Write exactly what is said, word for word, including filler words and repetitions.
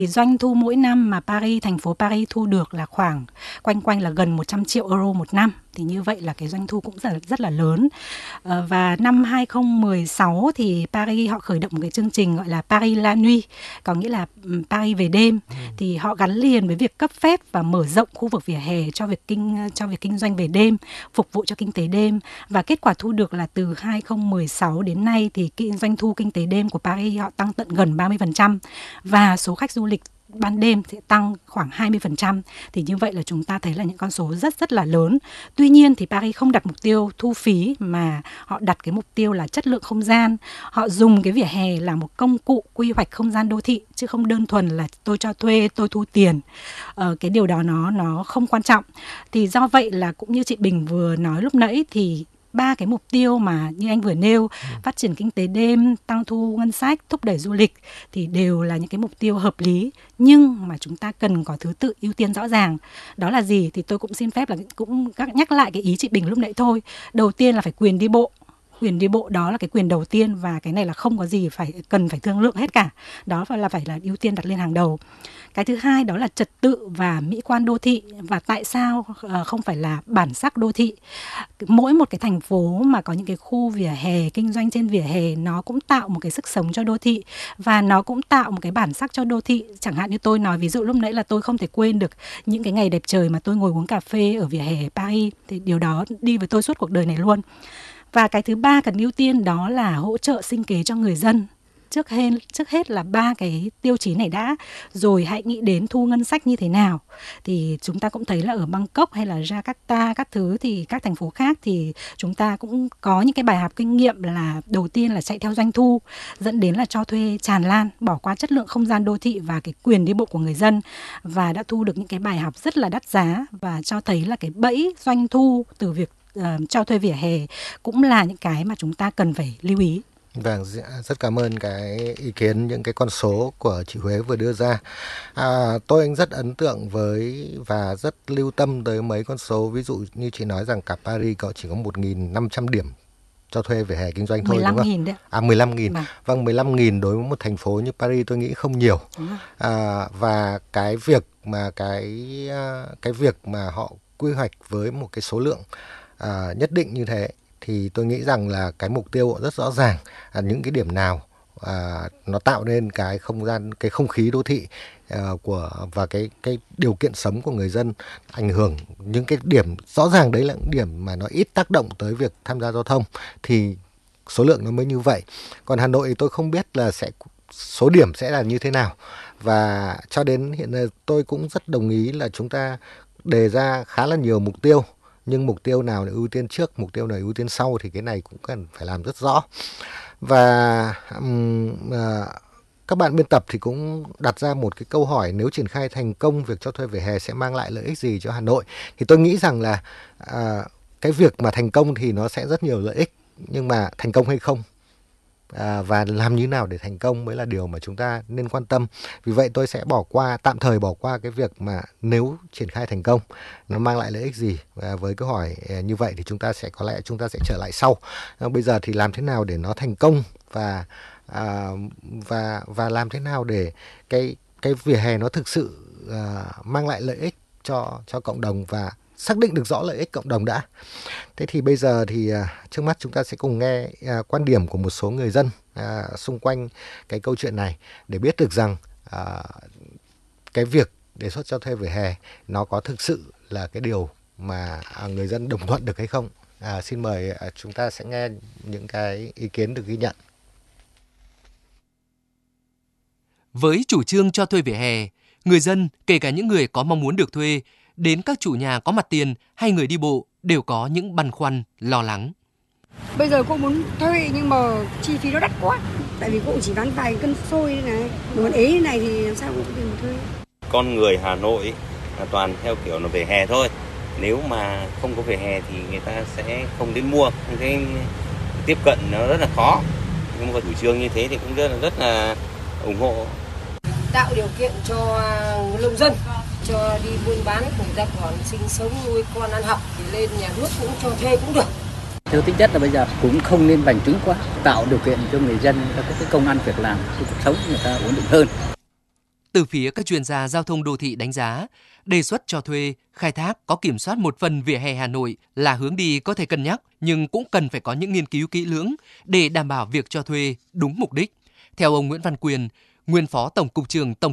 Doanh thu mỗi năm mà Paris, thành phố Paris thu được là khoảng quanh quanh là gần một trăm triệu euro một năm. Thì như vậy là cái doanh thu cũng rất là, rất là lớn. À, và năm hai không một sáu thì Paris họ khởi động một cái chương trình gọi là Paris la nuit, có nghĩa là Paris về đêm. Ừ. Thì họ gắn liền với việc cấp phép và mở rộng khu vực vỉa hè cho việc kinh cho việc kinh doanh về đêm, phục vụ cho kinh tế đêm. Và kết quả thu được là từ hai không một sáu đến nay thì kinh doanh thu kinh tế đêm của Paris họ tăng tận gần ba mươi phần trăm, và số khách du lịch ban đêm sẽ tăng khoảng hai mươi phần trăm. Thì như vậy là chúng ta thấy là những con số rất rất là lớn. Tuy nhiên thì Paris không đặt mục tiêu thu phí, mà họ đặt cái mục tiêu là chất lượng không gian. Họ dùng cái vỉa hè là một công cụ quy hoạch không gian đô thị, chứ không đơn thuần là tôi cho thuê, tôi thu tiền. Ờ, cái điều đó nó nó không quan trọng. Thì do vậy là cũng như chị Bình vừa nói lúc nãy, thì ba cái mục tiêu mà như anh vừa nêu, ừ. phát triển kinh tế đêm, tăng thu ngân sách, thúc đẩy du lịch thì đều là những cái mục tiêu hợp lý, nhưng mà chúng ta cần có thứ tự ưu tiên rõ ràng. Đó là gì? Thì tôi cũng xin phép là cũng nhắc lại cái ý chị Bình lúc nãy thôi. Đầu tiên là phải quyền đi bộ. Quyền đi bộ đó là cái quyền đầu tiên, và cái này là không có gì phải cần phải thương lượng hết cả. Đó là phải là ưu tiên đặt lên hàng đầu. Cái thứ hai đó là trật tự và mỹ quan đô thị. Và tại sao không phải là bản sắc đô thị? Mỗi một cái thành phố mà có những cái khu vỉa hè, kinh doanh trên vỉa hè, nó cũng tạo một cái sức sống cho đô thị, và nó cũng tạo một cái bản sắc cho đô thị. Chẳng hạn như tôi nói ví dụ lúc nãy là tôi không thể quên được những cái ngày đẹp trời mà tôi ngồi uống cà phê ở vỉa hè Paris. Thì điều đó đi với tôi suốt cuộc đời này luôn. Và cái thứ ba cần ưu tiên đó là hỗ trợ sinh kế cho người dân. Trước hết, trước hết là ba cái tiêu chí này đã, rồi hãy nghĩ đến thu ngân sách như thế nào. Thì chúng ta cũng thấy là ở Bangkok hay là Jakarta các thứ, thì các thành phố khác thì chúng ta cũng có những cái bài học kinh nghiệm là đầu tiên là chạy theo doanh thu, dẫn đến là cho thuê tràn lan, bỏ qua chất lượng không gian đô thị và cái quyền đi bộ của người dân, và đã thu được những cái bài học rất là đắt giá, và cho thấy là cái bẫy doanh thu từ việc uh, cho thuê vỉa hè cũng là những cái mà chúng ta cần phải lưu ý. Vâng, rất cảm ơn cái ý kiến, những cái con số của chị Huế vừa đưa ra. À, tôi anh rất ấn tượng với và rất lưu tâm tới mấy con số. Ví dụ như chị nói rằng cả Paris có chỉ có một nghìn năm trăm điểm cho thuê vỉa hè kinh doanh thôi, đúng không? Đấy. À, mười lăm nghìn. Vâng. vâng, mười lăm nghìn đối với một thành phố như Paris tôi nghĩ không nhiều. À, và cái việc mà cái cái việc mà họ quy hoạch với một cái số lượng à, nhất định như thế, thì tôi nghĩ rằng là cái mục tiêu rất rõ ràng, à, những cái điểm nào à, nó tạo nên cái không gian, cái không khí đô thị à, của và cái cái điều kiện sống của người dân ảnh hưởng, những cái điểm rõ ràng đấy là những điểm mà nó ít tác động tới việc tham gia giao thông, thì số lượng nó mới như vậy. Còn Hà Nội thì tôi không biết là sẽ số điểm sẽ là như thế nào, và cho đến hiện nay tôi cũng rất đồng ý là chúng ta đề ra khá là nhiều mục tiêu, nhưng mục tiêu nào là ưu tiên trước, mục tiêu nào ưu tiên sau thì cái này cũng cần phải làm rất rõ. Và um, à, các bạn biên tập thì cũng đặt ra một cái câu hỏi, nếu triển khai thành công việc cho thuê vỉa hè sẽ mang lại lợi ích gì cho Hà Nội? Thì tôi nghĩ rằng là à, cái việc mà thành công thì nó sẽ rất nhiều lợi ích, nhưng mà thành công hay không À, và làm như nào để thành công mới là điều mà chúng ta nên quan tâm. Vì vậy tôi sẽ bỏ qua, tạm thời bỏ qua cái việc mà nếu triển khai thành công nó mang lại lợi ích gì. Và với câu hỏi như vậy thì chúng ta sẽ có lẽ chúng ta sẽ trở lại sau. À, bây giờ thì làm thế nào để nó thành công, và à, và và làm thế nào để cái cái vỉa hè nó thực sự à, mang lại lợi ích cho cho cộng đồng, và xác định được rõ lợi ích cộng đồng đã. Thế thì bây giờ thì à, trước mắt chúng ta sẽ cùng nghe à, quan điểm của một số người dân à, xung quanh cái câu chuyện này, để biết được rằng à, cái việc đề xuất cho thuê vỉa hè nó có thực sự là cái điều mà à, người dân đồng thuận được hay không. À, xin mời à, chúng ta sẽ nghe những cái ý kiến được ghi nhận. Với chủ trương cho thuê vỉa hè, người dân, kể cả những người có mong muốn được thuê, đến các chủ nhà có mặt tiền hay người đi bộ đều có những băn khoăn, lo lắng. Bây giờ cô muốn thuê nhưng mà chi phí nó đắt quá. Tại vì cô chỉ bán vài cân xôi này, mà còn ế này thì làm sao cô có tiền mà thuê. Con người Hà Nội là toàn theo kiểu là vỉa hè thôi. Nếu mà không có vỉa hè thì người ta sẽ không đến mua. Cái tiếp cận nó rất là khó. Nhưng mà chủ trương như thế thì cũng rất là, rất là ủng hộ. Tạo điều kiện cho nông dân, cho đi buôn bán, cùng ra còn sinh sống, nuôi con ăn học thì lên nhà nước cũng cho thuê cũng được. Theo tính chất là bây giờ cũng không nên bành trướng quá, tạo điều kiện cho người dân có cái công ăn việc làm, cho cuộc sống người ta ổn định hơn. Từ phía các chuyên gia giao thông đô thị đánh giá, đề xuất cho thuê, khai thác có kiểm soát một phần vỉa hè Hà Nội là hướng đi có thể cân nhắc, nhưng cũng cần phải có những nghiên cứu kỹ lưỡng để đảm bảo việc cho thuê đúng mục đích. Theo ông Nguyễn Văn Quyền, nguyên Phó Tổng cục trưởng Tổng